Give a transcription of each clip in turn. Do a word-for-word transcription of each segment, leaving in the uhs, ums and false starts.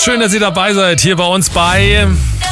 Schön, dass ihr dabei seid hier bei uns bei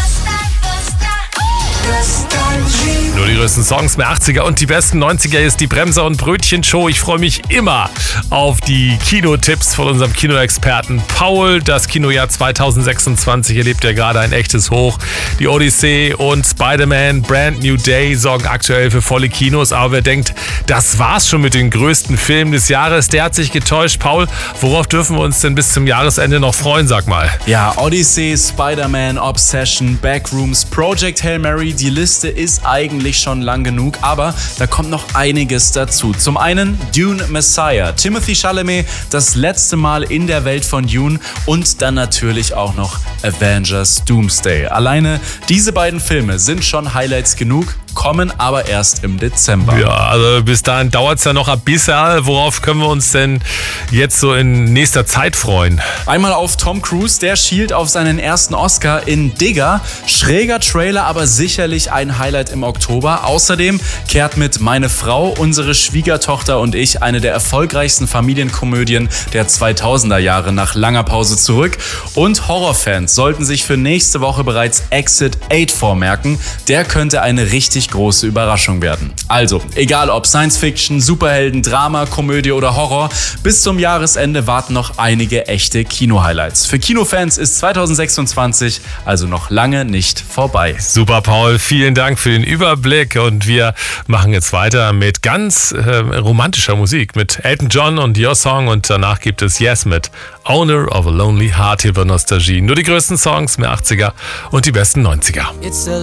Nur die größten Songs der achtziger und die besten neunziger ist die Bremser- und Brötchen-Show. Ich freue mich immer auf die Kinotipps von unserem Kinoexperten Paul. Das Kinojahr zweitausendsechsundzwanzig erlebt ja gerade ein echtes Hoch. Die Odyssee und Spider-Man Brand New Day sorgen aktuell für volle Kinos. Aber wer denkt, das war's schon mit den größten Filmen des Jahres, der hat sich getäuscht. Paul, worauf dürfen wir uns denn bis zum Jahresende noch freuen, sag mal? Ja, Odyssey, Spider-Man, Obsession, Backrooms, Project Hail Mary. Die Liste ist eigentlich schon lang genug, aber da kommt noch einiges dazu. Zum einen Dune Messiah, Timothée Chalamet, das letzte Mal in der Welt von Dune und dann natürlich auch noch Avengers Doomsday. Alleine diese beiden Filme sind schon Highlights genug, kommen aber erst im Dezember. Ja, also bis dahin dauert es ja noch ein bisschen. Worauf können wir uns denn jetzt so in nächster Zeit freuen? Einmal auf Tom Cruise, der schielt auf seinen ersten Oscar in Digger. Schräger Trailer, aber sicherlich ein Highlight im Oktober. Außerdem kehrt mit Meine Frau, unsere Schwiegertochter und ich eine der erfolgreichsten Familienkomödien der zweitausender Jahre nach langer Pause zurück. Und Horrorfans sollten sich für nächste Woche bereits Exit acht vormerken. Der könnte eine richtig große Überraschung werden. Also, egal ob Science Fiction, Superhelden, Drama, Komödie oder Horror, bis zum Jahresende warten noch einige echte Kino-Highlights. Für Kinofans ist zweitausendsechsundzwanzig also noch lange nicht vorbei. Super, Paul. Vielen Dank für den Überblick und wir machen jetzt weiter mit ganz äh, romantischer Musik mit Elton John und Your Song und danach gibt es Yes mit Owner of a Lonely Heart hier bei Nostalgie. Nur die größten Songs der achtziger und die besten neunziger.